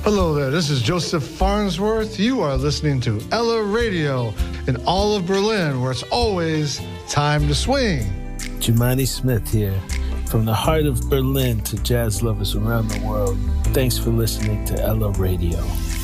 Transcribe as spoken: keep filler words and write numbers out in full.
Hello there, this is Joseph Farnsworth. You are listening to Ella Radio in all of Berlin, where it's always time to swing. Jemani Smith here, from the heart of Berlin to jazz lovers around the world. Thanks for listening to Ella Radio.